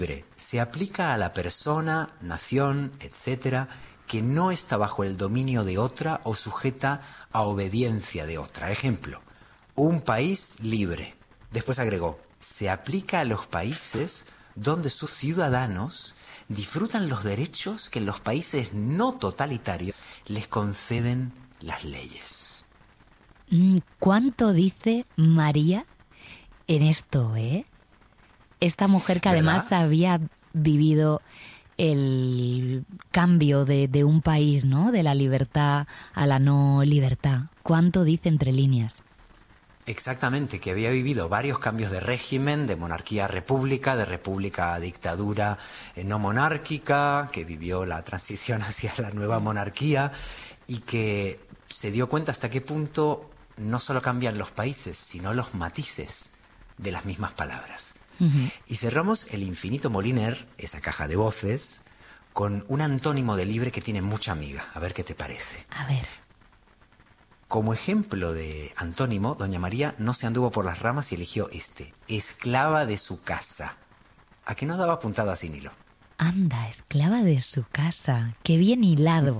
Se aplica a la persona, nación, etcétera, que no está bajo el dominio de otra o sujeta a obediencia de otra. Ejemplo, un país libre. Después agregó, se aplica a los países donde sus ciudadanos disfrutan los derechos que en los países no totalitarios les conceden las leyes. ¿Cuánto dice María en esto, eh? Esta mujer que además ¿Verdad? había vivido el cambio de un país, ¿no? De la libertad a la no libertad. ¿Cuánto dice entre líneas? Exactamente, que había vivido varios cambios de régimen, de monarquía a república, de república a dictadura no monárquica, que vivió la transición hacia la nueva monarquía y que se dio cuenta hasta qué punto no solo cambian los países, sino los matices de las mismas palabras. Y cerramos el infinito Moliner, esa caja de voces, con un antónimo de libre que tiene mucha amiga. A ver qué te parece. A ver. Como ejemplo de antónimo, doña María no se anduvo por las ramas y eligió este, esclava de su casa. ¿A qué no daba puntada sin hilo? Anda, esclava de su casa. Qué bien hilado.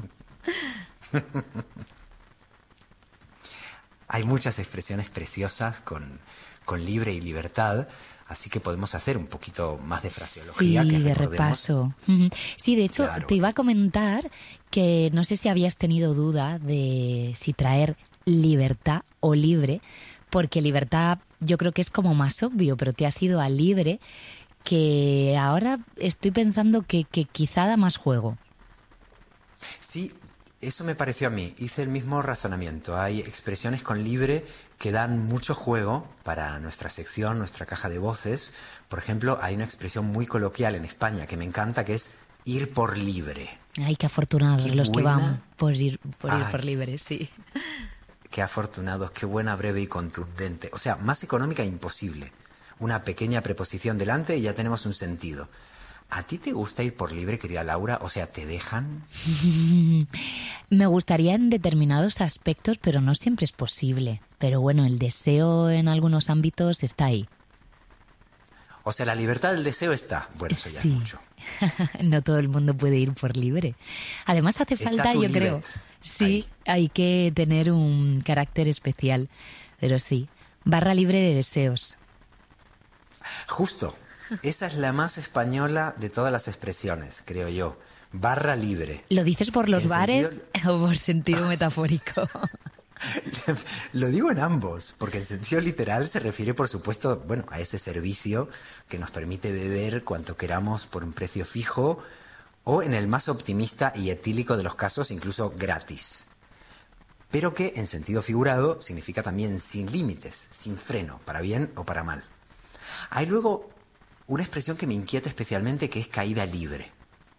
Hay muchas expresiones preciosas con libre y libertad, así que podemos hacer un poquito más de fraseología. Sí, que de recordemos. repaso. Sí, de hecho, Claro. te iba a comentar que no sé si habías tenido duda de si traer libertad o libre, porque libertad yo creo que es como más obvio, pero te has ido a libre, que ahora estoy pensando que quizá da más juego. Sí, eso me pareció a mí. Hice el mismo razonamiento. Hay expresiones con libre que dan mucho juego para nuestra sección, nuestra caja de voces. Por ejemplo, hay una expresión muy coloquial en España que me encanta, que es ir por libre. Ay, qué afortunados Qué los que buena. van por ir Ay. por libre, sí. Qué afortunados, qué buena, breve y contundente. O sea, más económica imposible. Una pequeña preposición delante y ya tenemos un sentido. ¿A ti te gusta ir por libre, querida Laura? O sea, ¿te dejan? Me gustaría en determinados aspectos, pero no siempre es posible. Pero bueno, el deseo en algunos ámbitos está ahí. O sea, la libertad del deseo está. Bueno, eso ya Sí. es mucho. No todo el mundo puede ir por libre. Además hace Está falta, tu yo creo. libet Sí, ahí. hay que tener un carácter especial. Pero sí, barra libre de deseos. Justo. Esa es la más española de todas las expresiones, creo yo. Barra libre. ¿Lo dices por los En bares sentido- o por sentido metafórico? Lo digo en ambos, porque en sentido literal se refiere, por supuesto, bueno, a ese servicio que nos permite beber cuanto queramos por un precio fijo, o en el más optimista y etílico de los casos, incluso gratis. Pero que, en sentido figurado, significa también sin límites, sin freno, para bien o para mal. Hay luego una expresión que me inquieta especialmente, que es caída libre.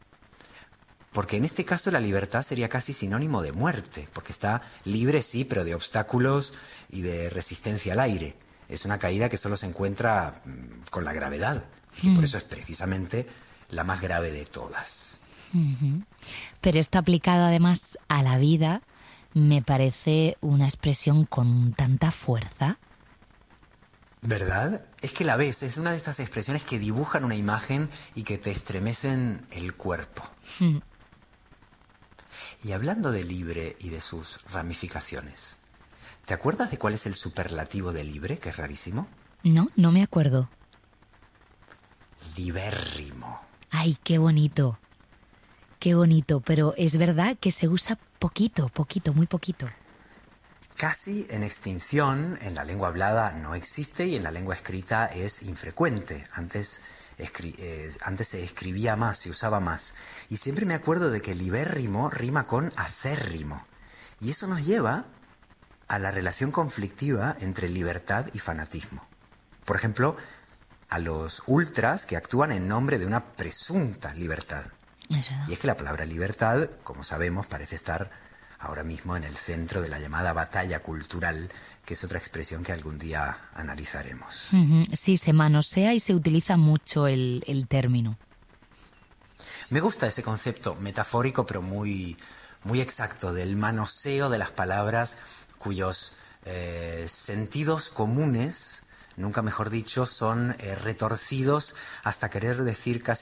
Porque en este caso la libertad sería casi sinónimo de muerte, porque está libre, sí, pero de obstáculos y de resistencia al aire. Es una caída que solo se encuentra con la gravedad, y que por eso es precisamente la más grave de todas. Pero esto aplicado además a la vida me parece una expresión con tanta fuerza. ¿Verdad? Es que la ves, es una de estas expresiones que dibujan una imagen y que te estremecen el cuerpo. Y hablando de libre y de sus ramificaciones, ¿te acuerdas de cuál es el superlativo de libre, que es rarísimo? No, no me acuerdo. Libérrimo. Ay, qué bonito. Qué bonito, pero es verdad que se usa poquito, muy poquito. Casi en extinción, en la lengua hablada no existe y en la lengua escrita es infrecuente. Antes se escribía más, se usaba más. Y siempre me acuerdo de que libérrimo rima con acérrimo. Y eso nos lleva a la relación conflictiva entre libertad y fanatismo. Por ejemplo, a los ultras que actúan en nombre de una presunta libertad. Y es que la palabra libertad, como sabemos, parece estar ahora mismo en el centro de la llamada batalla cultural, que es otra expresión que algún día analizaremos. Sí, se manosea y se utiliza mucho el término. Me gusta ese concepto metafórico, pero muy, muy exacto, del manoseo de las palabras cuyos sentidos comunes nunca mejor dicho, son retorcidos hasta querer decir casi